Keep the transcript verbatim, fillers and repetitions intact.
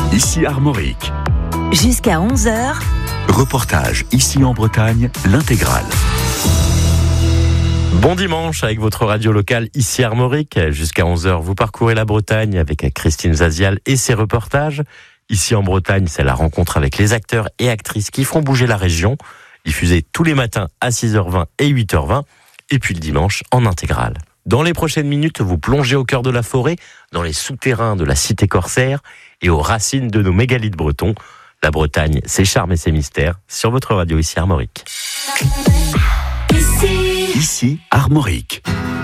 ici Armorique. Jusqu'à onze heures. Reportage ici en Bretagne, l'intégrale. Bon dimanche avec votre radio locale ici Armorique. Jusqu'à onze heures, vous parcourez la Bretagne avec Christine Zazial et ses reportages. Ici en Bretagne, c'est la rencontre avec les acteurs et actrices qui font bouger la région. Diffusé tous les matins à six heures vingt et huit heures vingt. Et puis le dimanche en intégrale. Dans les prochaines minutes, vous plongez au cœur de la forêt, dans les souterrains de la cité corsaire et aux racines de nos mégalithes bretons. La Bretagne, ses charmes et ses mystères, sur votre radio ici Armorique. Ici Armorique.